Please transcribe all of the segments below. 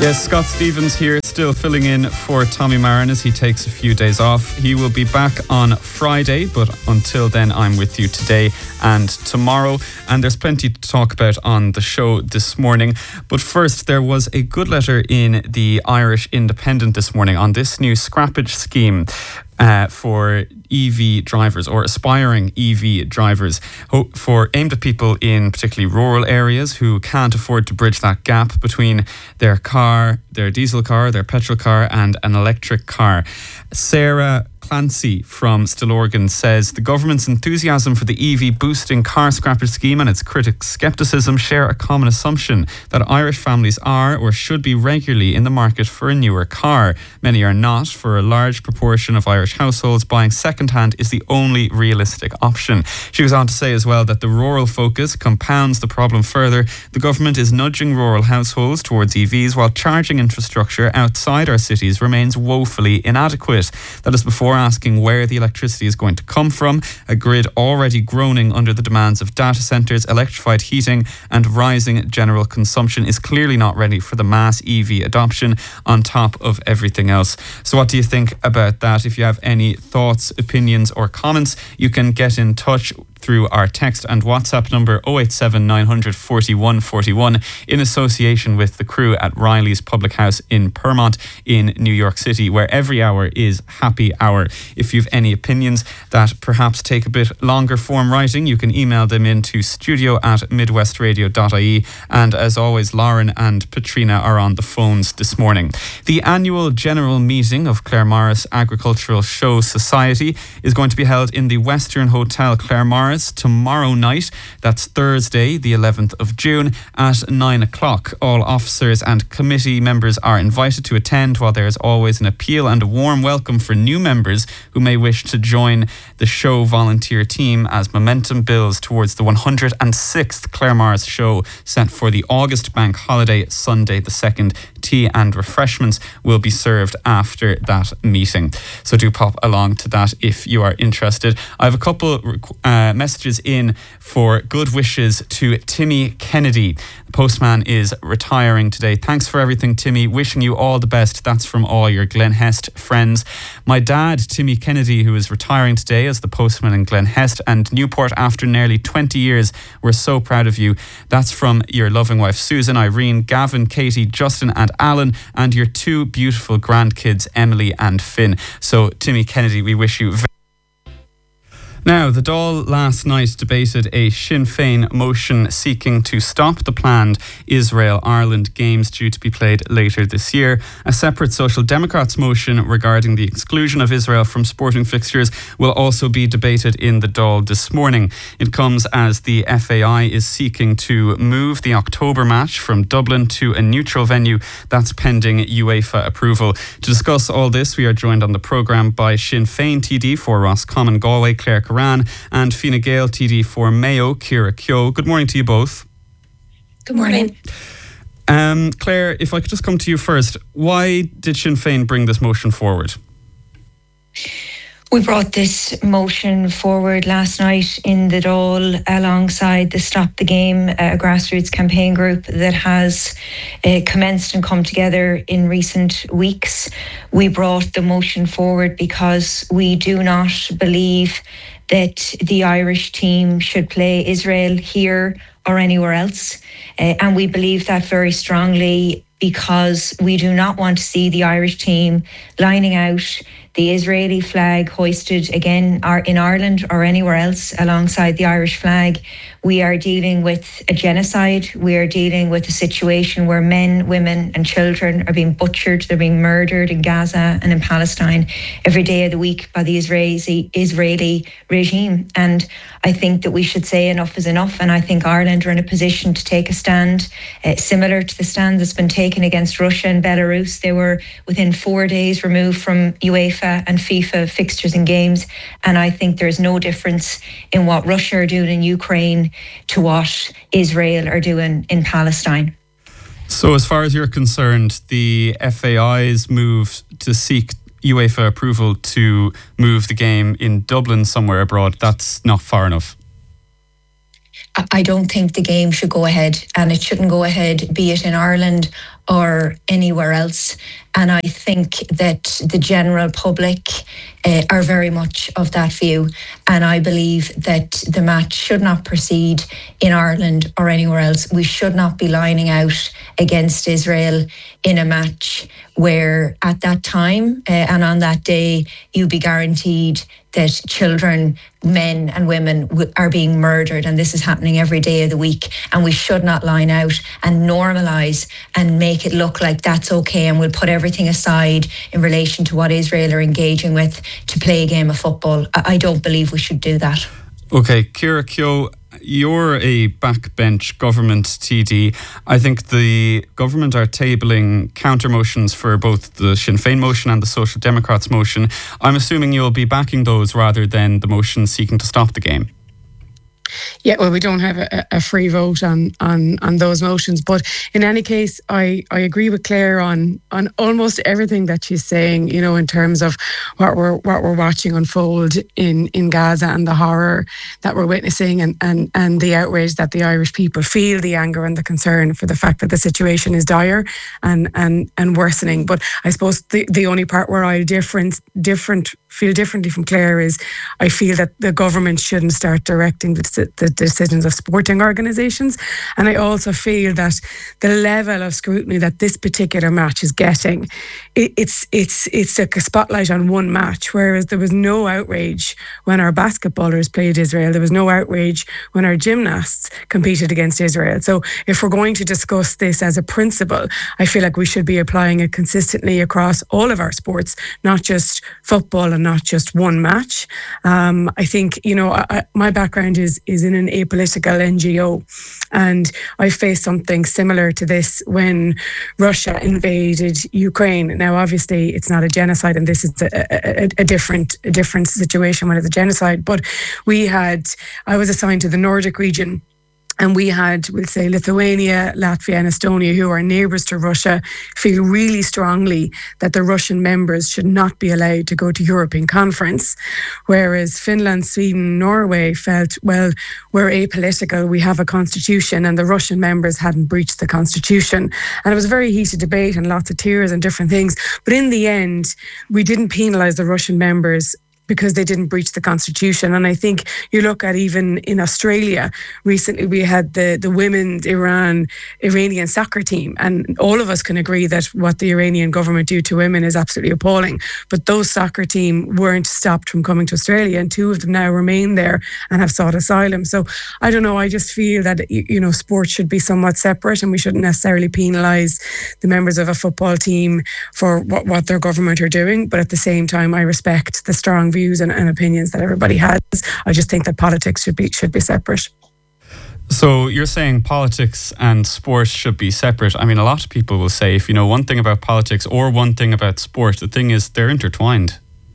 Yes, Scott Stevens here, still filling in for Tommy Marin as he takes a few days off. He will be back on Friday, but until then, I'm with you today and tomorrow. And there's plenty to talk about on the show this morning. But first, there was a good letter in the Irish Independent this morning on this new scrappage scheme for EV drivers or aspiring EV drivers, aimed at people in particularly rural areas who can't afford to bridge that gap between their car, their diesel car, their petrol car and an electric car. Sarah Clancy from Stillorgan says the government's enthusiasm for the EV boosting car scrappage scheme and its critics' scepticism share a common assumption that Irish families are or should be regularly in the market for a newer car. Many are not. For a large proportion of Irish households, buying second-hand is the only realistic option. She goes on to say as well that the rural focus compounds the problem further. The government is nudging rural households towards EVs while charging infrastructure outside our cities remains woefully inadequate. That is before asking where the electricity is going to come from, a grid already groaning under the demands of data centres, electrified heating and rising general consumption is clearly not ready for the mass EV adoption on top of everything else. So what do you think about that? If you have any thoughts, opinions or comments, you can get in touch through our text and WhatsApp number 087 900 41 41 in association with the crew at Riley's Public House in Permont in New York City, where every hour is happy hour. If you've any opinions that perhaps take a bit longer form writing, you can email them in to studio@midwestradio.ie. And as always, Lauren and Patrina are on the phones this morning. The annual general meeting of Claremorris Agricultural Show Society is going to be held in the Western Hotel Claremorris tomorrow night. That's Thursday, the 11th of June at 9 o'clock. All officers and committee members are invited to attend, while there is always an appeal and a warm welcome for new members who may wish to join the show volunteer team as momentum builds towards the 106th Claremorris show set for the August bank holiday, Sunday the 2nd. Tea and refreshments will be served after that meeting. So do pop along to that if you are interested. I have a couple messages in for good wishes to Timmy Kennedy. The postman is retiring today. Thanks for everything, Timmy. Wishing you all the best. That's from all your Glen Hest friends. My dad, Timmy Kennedy, who is retiring today as the postman in Glen Hest and Newport after nearly 20 years. We're so proud of you. That's from your loving wife, Susan, Irene, Gavin, Katie, Justin and Alan, and your two beautiful grandkids, Emily and Finn. So, Timmy Kennedy, we wish you Now, the Dáil last night debated a Sinn Féin motion seeking to stop the planned Israel-Ireland games due to be played later this year. A separate Social Democrats motion regarding the exclusion of Israel from sporting fixtures will also be debated in the Dáil this morning. It comes as the FAI is seeking to move the October match from Dublin to a neutral venue. That's pending UEFA approval. To discuss all this, we are joined on the programme by Sinn Féin TD for Roscommon Galway, Claire Curran, and Fine Gael TD for Mayo, Ciara Keogh. Good morning to you both. Good morning. Claire, if I could just come to you first, why did Sinn Féin bring this motion forward? We brought this motion forward last night in the Dáil alongside the Stop the Game, a grassroots campaign group that has commenced and come together in recent weeks. We brought the motion forward because we do not believe that the Irish team should play Israel here or anywhere else. And we believe that very strongly because we do not want to see the Irish team lining out the Israeli flag hoisted again in Ireland or anywhere else alongside the Irish flag. We are dealing with a genocide. We are dealing with a situation where men, women and children are being butchered. They're being murdered in Gaza and in Palestine every day of the week by the Israeli regime. And I think that we should say enough is enough. And I think Ireland are in a position to take a stand similar to the stand that's been taken against Russia and Belarus. They were within 4 days removed from UEFA and FIFA fixtures and games. And I think there's no difference in what Russia are doing in Ukraine to what Israel are doing in Palestine. So as far as you're concerned, the FAI's move to seek UEFA approval to move the game in Dublin somewhere abroad, that's not far enough? I don't think the game should go ahead, and it shouldn't go ahead, be it in Ireland or anywhere else. And I think that the general public are very much of that view. And I believe that the match should not proceed in Ireland or anywhere else. We should not be lining out against Israel in a match where at that time and on that day, you'd be guaranteed that children, men and women are being murdered, and this is happening every day of the week. And we should not line out and normalise and make it look like that's okay, and we'll put everything aside in relation to what Israel are engaging with to play a game of football. I don't believe we should do that. Okay, Ciara Keogh, you're a backbench government TD. I think the government are tabling counter motions for both the Sinn Féin motion and the Social Democrats motion. I'm assuming you'll be backing those rather than the motion seeking to stop the game. Yeah, well, we don't have a free vote on those motions. But in any case, I agree with Claire on almost everything that she's saying, you know, in terms of what we're watching unfold in Gaza and the horror that we're witnessing and the outrage that the Irish people feel, the anger and the concern for the fact that the situation is dire and worsening. But I suppose the only part where I feel differently from Claire is I feel that the government shouldn't start directing the decisions of sporting organisations. And I also feel that the level of scrutiny that this particular match is getting, it's like a spotlight on one match, whereas there was no outrage when our basketballers played Israel. There was no outrage when our gymnasts competed against Israel. So if we're going to discuss this as a principle, I feel like we should be applying it consistently across all of our sports, not just football and not just one match. I think, you know, my background is in an apolitical NGO, and I faced something similar to this when Russia invaded Ukraine. Now, obviously, it's not a genocide, and this is a different situation when it's a genocide. But I was assigned to the Nordic region. And we had, we'll say, Lithuania, Latvia and Estonia, who are neighbours to Russia, feel really strongly that the Russian members should not be allowed to go to European conference. Whereas Finland, Sweden, Norway felt, well, we're apolitical, we have a constitution, and the Russian members hadn't breached the constitution. And it was a very heated debate and lots of tears and different things. But in the end, we didn't penalise the Russian members because they didn't breach the constitution. And I think you look at even in Australia, recently we had the women's Iranian soccer team, and all of us can agree that what the Iranian government do to women is absolutely appalling. But those soccer team weren't stopped from coming to Australia, and two of them now remain there and have sought asylum. So I don't know, I just feel that, you know, sport should be somewhat separate, and we shouldn't necessarily penalise the members of a football team for what their government are doing. But at the same time, I respect the strong views and opinions that everybody has. I just think that politics should be separate. So you're saying politics and sport should be separate. I mean, a lot of people will say, if you know one thing about politics or one thing about sport, the thing is they're intertwined.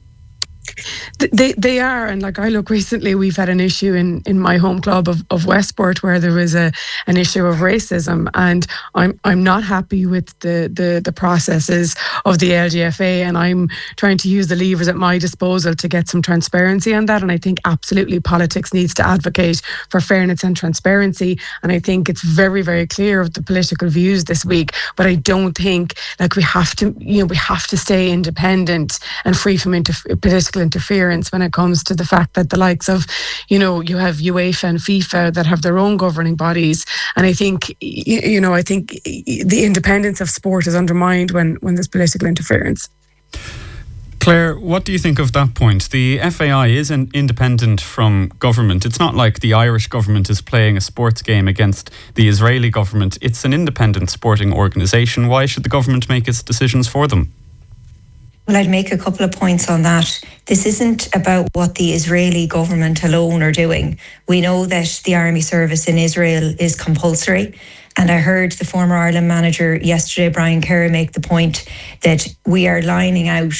They are, and like I look recently, we've had an issue in my home club of Westport where there was an issue of racism, and I'm not happy with the processes of the LGFA, and I'm trying to use the levers at my disposal to get some transparency on that. And I think absolutely politics needs to advocate for fairness and transparency, and I think it's very, very clear of the political views this week. But I don't think like we have to stay independent and free from political interference when it comes to the fact that the likes of, you know, you have UEFA and FIFA that have their own governing bodies. And I think, I think the independence of sport is undermined when there's political interference. Claire, what do you think of that point? The FAI is independent from government. It's not like the Irish government is playing a sports game against the Israeli government. It's an independent sporting organisation. Why should the government make its decisions for them? Well, I'd make a couple of points on that. This isn't about what the Israeli government alone are doing. We know that the army service in Israel is compulsory. And I heard the former Ireland manager yesterday, Brian Kerr, make the point that we are lining out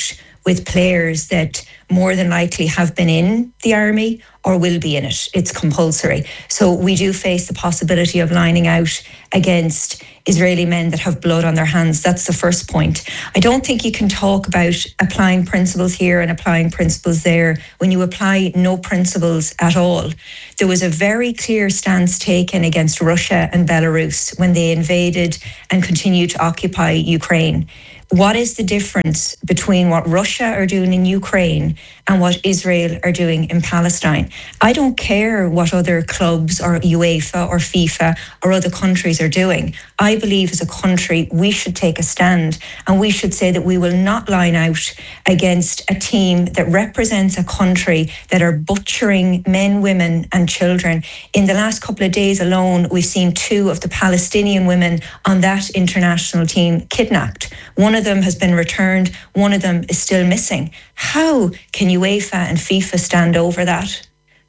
with players that more than likely have been in the army or will be in it. It's compulsory. So we do face the possibility of lining out against Israeli men that have blood on their hands. That's the first point. I don't think you can talk about applying principles here and applying principles there when you apply no principles at all. There was a very clear stance taken against Russia and Belarus when they invaded and continued to occupy Ukraine. What is the difference between what Russia are doing in Ukraine and what Israel are doing in Palestine? I don't care what other clubs or UEFA or FIFA or other countries are doing. I believe as a country we should take a stand and we should say that we will not line out against a team that represents a country that are butchering men, women and children. In the last couple of days alone, we've seen 2 of the Palestinian women on that international team kidnapped. One of them has been returned, one of them is still missing. How can UEFA and FIFA stand over that?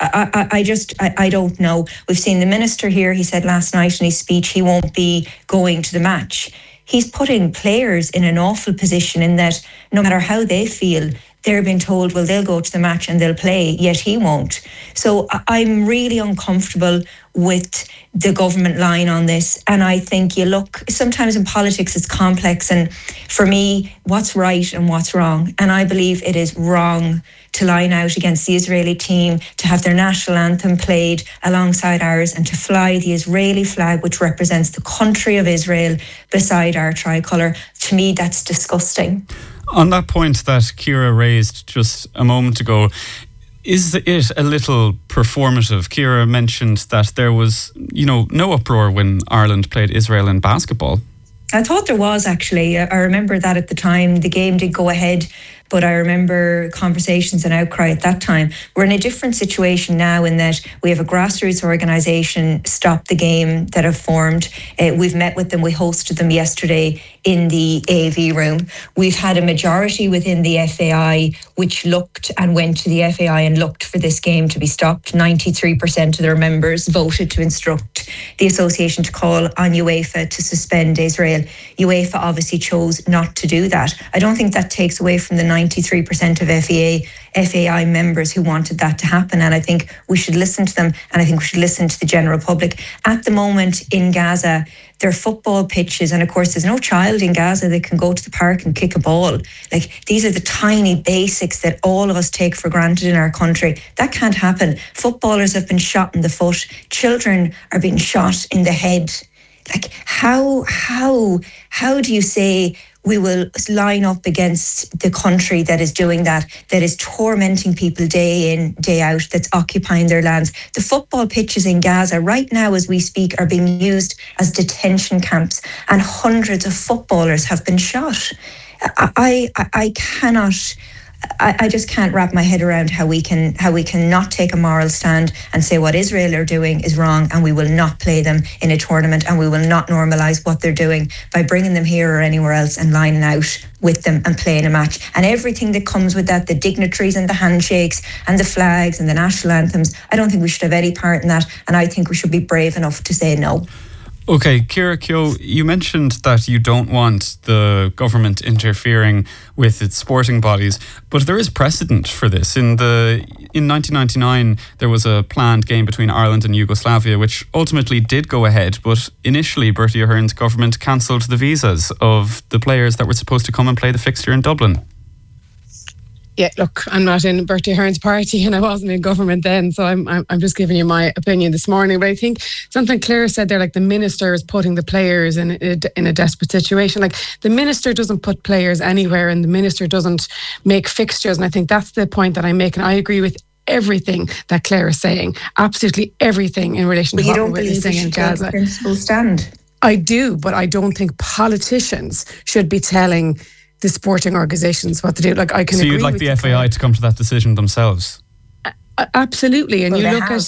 I don't know. We've seen the minister here, he said last night in his speech he won't be going to the match. He's putting players in an awful position in that no matter how they feel, they're being told, well, they'll go to the match and they'll play, yet he won't. So I'm really uncomfortable with the government line on this. And I think you look, sometimes in politics it's complex. And for me, what's right and what's wrong? And I believe it is wrong to line out against the Israeli team, to have their national anthem played alongside ours and to fly the Israeli flag, which represents the country of Israel, beside our tricolour. To me, that's disgusting. On that point that Ciara raised just a moment ago, is it a little performative? Ciara mentioned that there was, no uproar when Ireland played Israel in basketball. I thought there was, actually. I remember that at the time. The game did go ahead, but I remember conversations and outcry at that time. We're in a different situation now in that we have a grassroots organisation, Stop the Game, that have formed. We've met with them. We hosted them yesterday in the AV room. We've had a majority within the FAI which looked and went to the FAI and looked for this game to be stopped. 93% of their members voted to instruct the association to call on UEFA to suspend Israel. UEFA obviously chose not to do that. I don't think that takes away from the 93% of FAI members who wanted that to happen. And I think we should listen to them, and I think we should listen to the general public. At the moment in Gaza, there are football pitches, and of course there's no child in Gaza that can go to the park and kick a ball. Like, these are the tiny basics that all of us take for granted in our country. That can't happen. Footballers have been shot in the foot. Children are being shot in the head. Like, how do you say we will line up against the country that is doing that is tormenting people day in, day out, that's occupying their lands? The football pitches in Gaza right now as we speak are being used as detention camps, and hundreds of footballers have been shot. I just can't wrap my head around how we can not take a moral stand and say what Israel are doing is wrong, and we will not play them in a tournament, and we will not normalise what they're doing by bringing them here or anywhere else and lining out with them and playing a match. And everything that comes with that, the dignitaries and the handshakes and the flags and the national anthems, I don't think we should have any part in that, and I think we should be brave enough to say no. Okay, Ciara Keogh, you mentioned that you don't want the government interfering with its sporting bodies, but there is precedent for this. In 1999, there was a planned game between Ireland and Yugoslavia, which ultimately did go ahead, but initially Bertie Ahern's government cancelled the visas of the players that were supposed to come and play the fixture in Dublin. Yeah, look, I'm not in Bertie Ahern's party and I wasn't in government then, so I'm just giving you my opinion this morning. But I think something Claire said there, like the minister is putting the players in a desperate situation. Like, the minister doesn't put players anywhere, and the minister doesn't make fixtures. And I think that's the point that I'm making. I agree with everything that Claire is saying, absolutely everything in relation to what we're witnessing in Gaza. But you don't believe we should take a principled stand? I do, but I don't think politicians should be telling the sporting organisations what to do. Like, I can. So you'd like the FAI to come to that decision themselves? Absolutely, and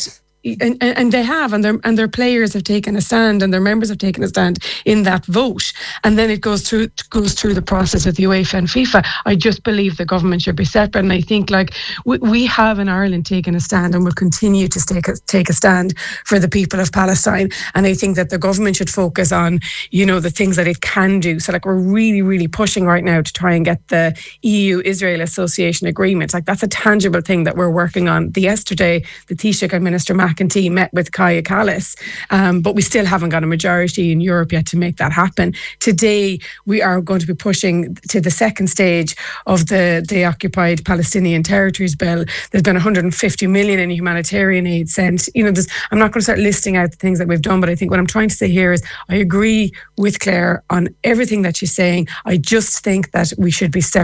and they have, and their players have taken a stand, and their members have taken a stand in that vote, and then it goes through the process with the UEFA and FIFA. I just believe the government should be separate, and I think we have in Ireland taken a stand, and will continue to take a stand for the people of Palestine. And I think that the government should focus on the things that it can do. So we're really, really pushing right now to try and get the EU-Israel Association Agreement. That's a tangible thing that we're working on. Yesterday, the Taoiseach and Minister McEntee met with Kaya Kallas, but we still haven't got a majority in Europe yet to make that happen. Today, we are going to be pushing to the second stage of the Occupied Palestinian Territories Bill. There's been 150 million in humanitarian aid sent. I'm not going to start listing out the things that we've done, but I think what I'm trying to say here is I agree with Claire on everything that she's saying. I just think that we should be separate